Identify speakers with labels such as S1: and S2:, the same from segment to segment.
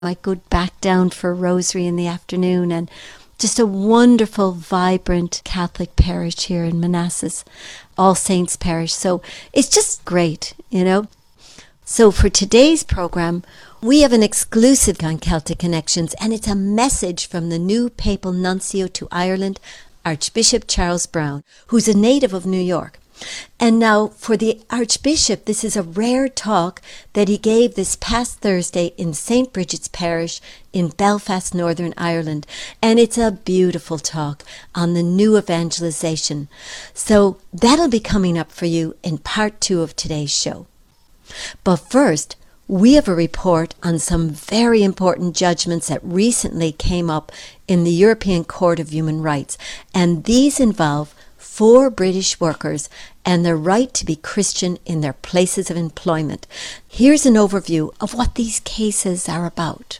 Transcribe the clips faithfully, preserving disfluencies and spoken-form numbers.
S1: I go back down for rosary in the afternoon, and just a wonderful, vibrant Catholic parish here in Manassas, All Saints Parish. So it's just great, you know. So for today's program, we have an exclusive on Celtic Connections, and it's a message from the new papal nuncio to Ireland, Archbishop Charles Browne, who's a native of New York. And now for the Archbishop, this is a rare talk that he gave this past Thursday in Saint Bridget's Parish in Belfast, Northern Ireland. And it's a beautiful talk on the new evangelization. So that'll be coming up for you in part two of today's show. But first, we have a report on some very important judgments that recently came up in the European Court of Human Rights. And these involve four British workers and their right to be Christian in their places of employment. Here's an overview of what these cases are about.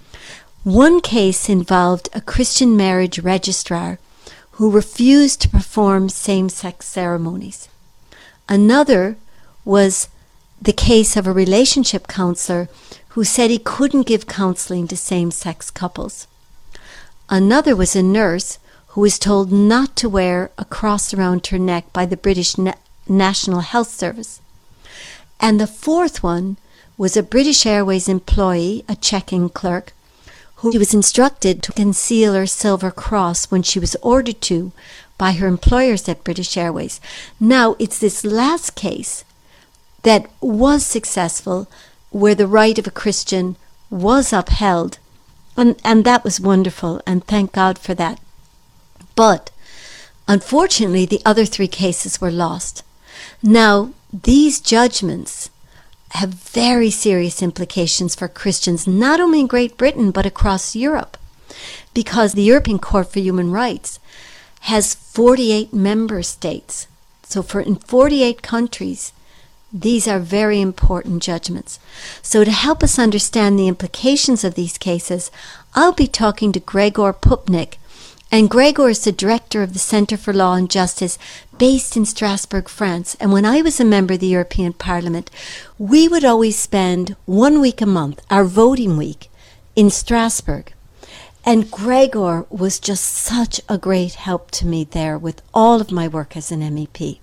S1: One case involved a Christian marriage registrar who refused to perform same-sex ceremonies. Another was the case of a relationship counselor who said he couldn't give counseling to same-sex couples. Another was a nurse who was told not to wear a cross around her neck by the British Na- National Health Service. And the fourth one was a British Airways employee, a check-in clerk, who was instructed to conceal her silver cross when she was ordered to by her employers at British Airways. Now, it's this last case that was successful, where the right of a Christian was upheld, and, and that was wonderful, and thank God for that. But, unfortunately, the other three cases were lost. Now, these judgments have very serious implications for Christians, not only in Great Britain, but across Europe, because the European Court for Human Rights has forty-eight member states. So for in forty-eight countries, these are very important judgments. So to help us understand the implications of these cases, I'll be talking to Gregor Pupnik. And Gregor is the director of the Centre for Law and Justice based in Strasbourg, France. And when I was a member of the European Parliament, we would always spend one week a month, our voting week, in Strasbourg. And Gregor was just such a great help to me there with all of my work as an M E P.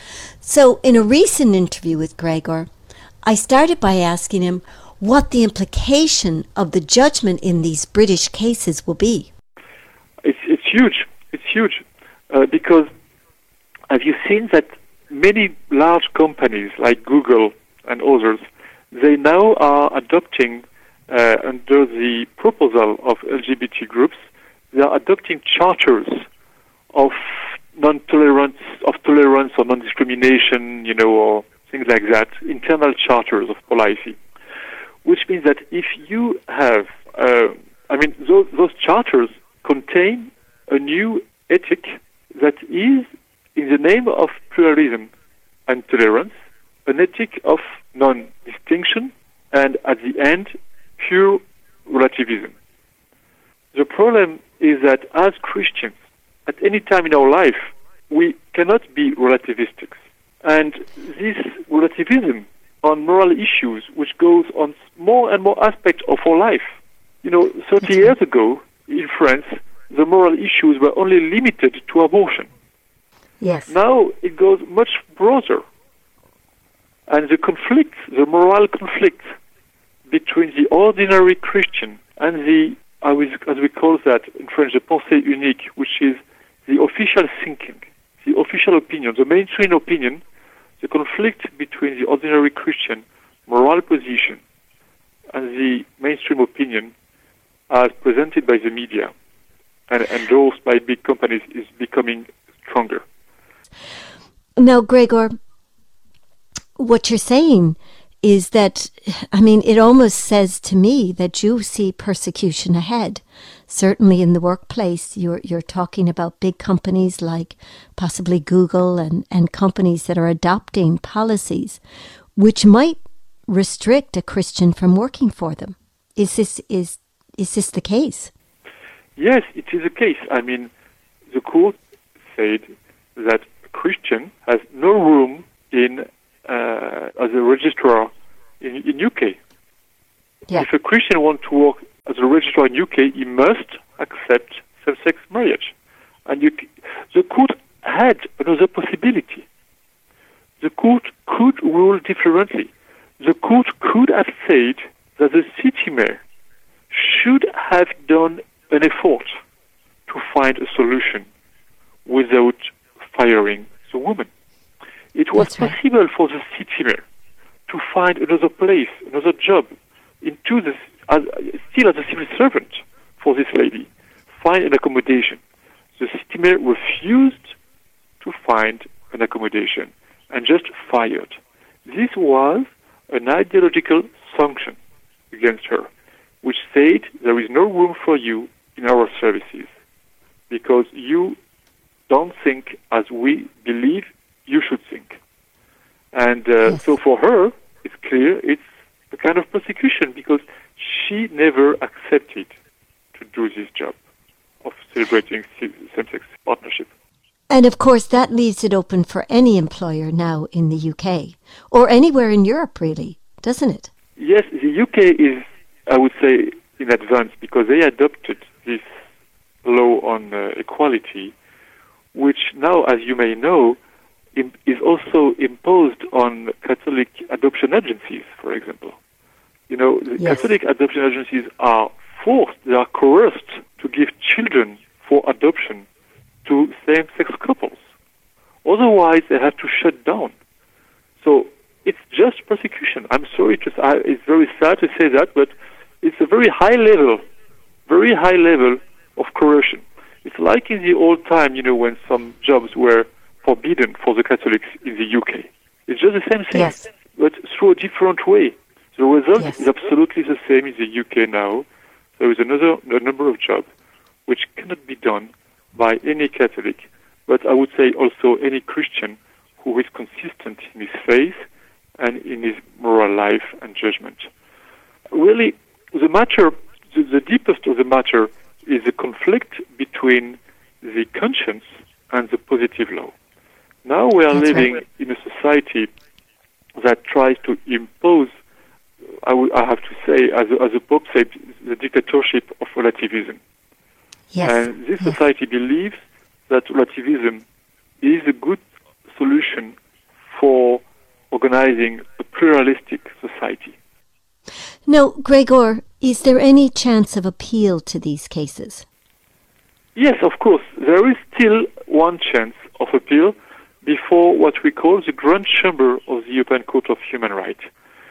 S1: So in a recent interview with Gregor, I started by asking him what the implication of the judgment in these British cases will be.
S2: It's it's huge. It's huge uh, because have you seen that many large companies like Google and others, they now are adopting uh, under the proposal of L G B T groups, they are adopting charters of non-tolerance, of tolerance or non-discrimination, you know, or things like that, internal charters of polity, which means that if you have, uh, I mean, those, those charters contain a new ethic that is, in the name of pluralism and tolerance, an ethic of non-distinction and, at the end, pure relativism. The problem is that as Christians, at any time in our life, we cannot be relativistic. And this relativism on moral issues, which goes on more and more aspects of our life. You know, thirty years ago, in France, the moral issues were only limited to abortion.
S1: Yes.
S2: Now it goes much broader. And the conflict, the moral conflict between the ordinary Christian and the, as we call that in French, the pensée unique, which is the official thinking, the official opinion, the mainstream opinion, the conflict between the ordinary Christian moral position and the mainstream opinion as presented by the media and endorsed by big companies is becoming stronger.
S1: Now, Gregor, what you're saying is that, I mean, it almost says to me that you see persecution ahead. Certainly in the workplace, you're you're talking about big companies like possibly Google and, and companies that are adopting policies which might restrict a Christian from working for them. Is this is is this the case?
S2: Yes, it is the case. I mean, the court said that a Christian has no room in uh, as a registrar in, in U K. Yeah. If a Christian wants to work the registrar in U K, he must accept same-sex marriage. And you, the court had another possibility. The court could rule differently. The court could have said that the city mayor should have done an effort to find a solution without firing the woman. It was
S1: That's right.
S2: possible for the city mayor to find another place, another job, into this, as, still as a civil servant for this lady, find an accommodation. The city mayor refused to find an accommodation and just fired. This was an ideological sanction against her, which said there is no room for you in our services because you don't think as we believe you should think. And uh,
S1: Yes.
S2: so for her, it's clear it's a kind of persecution because she never accepted to do this job of celebrating same-sex partnership.
S1: And of course, that leaves it open for any employer now in the U K or anywhere in Europe, really, doesn't it?
S2: Yes, the U K is, I would say, in advance because they adopted this law on uh, equality, which now, as you may know, im- is also imposed on Catholic adoption agencies, for example. You know, the
S1: Yes.
S2: Catholic adoption agencies are forced, they are coerced to give children for adoption to same-sex couples. Otherwise, they have to shut down. So it's just persecution. I'm sorry to say, it's very sad to say that, but it's a very high level, very high level of coercion. It's like in the old time, you know, when some jobs were forbidden for the Catholics in the U K. It's just the same thing,
S1: Yes.
S2: but through a different way. The result
S1: Yes.
S2: is absolutely the same in the U K now. There is another a number of jobs which cannot be done by any Catholic, but I would say also any Christian who is consistent in his faith and in his moral life and judgment. Really, the matter, the, the deepest of the matter is the conflict between the conscience and the positive law. Now we are
S1: That's
S2: living
S1: right.
S2: in a society that tries to impose, I, w- I have to say, as, a- as the Pope said, the dictatorship of relativism.
S1: Yes.
S2: And this
S1: yes.
S2: society believes that relativism is a good solution for organizing a pluralistic society.
S1: Now, Gregor, is there any chance of appeal to these cases?
S2: Yes, of course. There is still one chance of appeal before what we call the Grand Chamber of the European Court of Human Rights.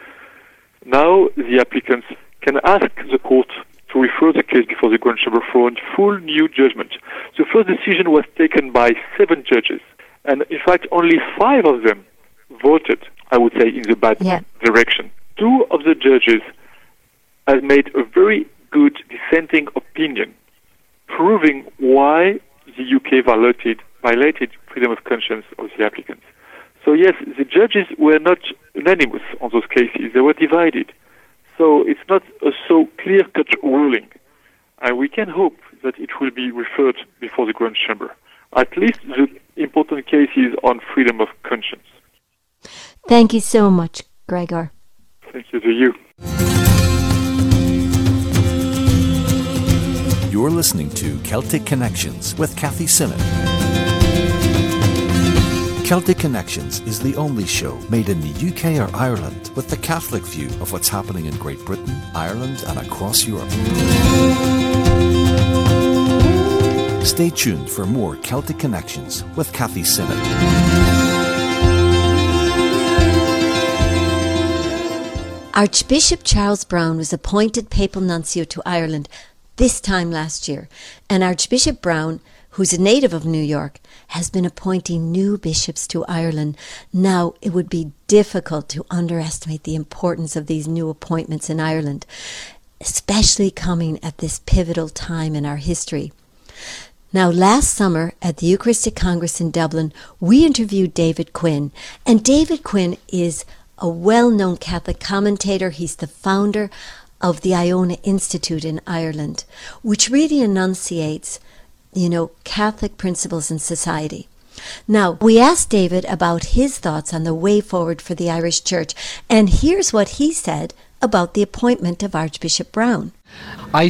S2: Now the applicants can ask the court to refer the case before the Grand Chamber for a full new judgment. The first decision was taken by seven judges, and in fact only five of them voted, I would say, in the bad
S1: Yeah.
S2: direction. Two of the judges have made a very good dissenting opinion, proving why the U K violated, violated freedom of conscience of the applicants. So yes, the judges were not unanimous on those cases. They were divided. So it's not a so clear-cut ruling. And we can hope that it will be referred before the Grand Chamber. At least the important cases on freedom of conscience.
S1: Thank you so much, Gregor.
S2: Thank you to you.
S3: You're listening to Celtic Connections with Kathy Sinnott. Celtic Connections is the only show made in the U K or Ireland with the Catholic view of what's happening in Great Britain, Ireland and across Europe. Stay tuned for more Celtic Connections with Kathy Sinnott.
S1: Archbishop Charles Browne was appointed papal nuncio to Ireland this time last year, and Archbishop Browne, who's a native of New York, has been appointing new bishops to Ireland. Now, it would be difficult to underestimate the importance of these new appointments in Ireland, especially coming at this pivotal time in our history. Now, last summer at the Eucharistic Congress in Dublin, we interviewed David Quinn, and David Quinn is a well-known Catholic commentator. He's the founder of the Iona Institute in Ireland, which really enunciates, you know, Catholic principles in society. Now, we asked David about his thoughts on the way forward for the Irish Church, and here's what he said about the appointment of Archbishop Browne.
S4: I